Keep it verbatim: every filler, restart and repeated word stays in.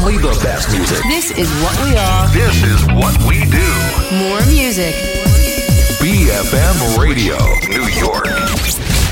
Only the best music. This is what we are. This is what we do. More music. B F M Radio, New York.